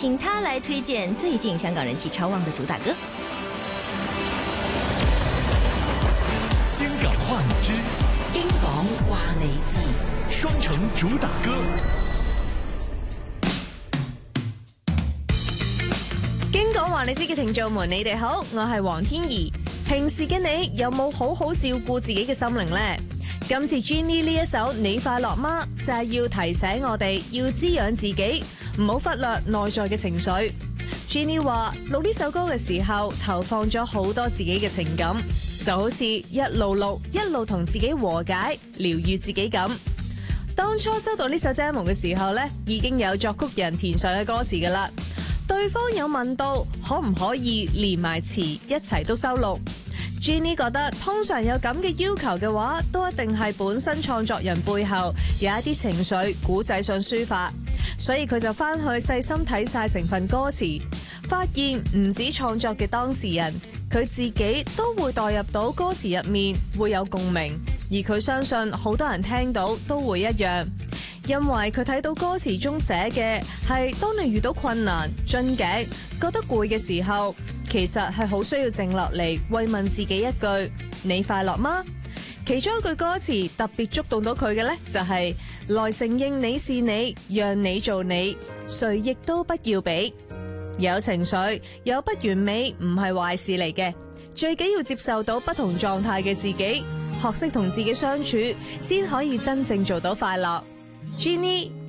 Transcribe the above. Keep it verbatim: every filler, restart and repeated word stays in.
請他來推薦最近香港人氣超旺的主打歌。 京港話你知， 京港話你知， 雙城主打歌。 京港話你知嘅聽眾們，你哋好，我係黃天怡。平時嘅你有冇好好照顧自己嘅心靈呢？今次 Jenny 呢一首你快樂嗎，就係要提醒我哋要滋養自己，唔好忽略內在嘅情緒。Jenny 話錄呢首歌嘅時候，投放咗好多自己嘅情感，就好似一路錄一路同自己和解，療愈自己咁。當初收到呢首 demo 嘅時候呢，已經有作曲人填上嘅歌詞噶啦。對方有問到可唔可以連埋詞一齊都收錄。Jenny 覺得通常有咁嘅要求嘅話，都一定係本身創作人背後有一啲情緒古仔想抒發，所以佢就翻去細心睇晒成份歌詞，發現唔止創作嘅當事人，佢自己都會代入到歌詞入面，會有共鳴，而佢相信好多人聽到都會一樣，因為佢睇到歌詞中寫嘅係當你遇到困難、樽頸、覺得攰嘅時候，其實係好需要靜落嚟慰問自己一句：你快樂嗎？其中一句歌詞特別觸動到佢嘅呢，就係來承認你是你，讓你做你，誰亦都不要比。有情緒，有不完美，唔係壞事嚟嘅，最緊要接受到不同狀態嘅自己，學識同自己相處，先可以真正做到快樂。Jenny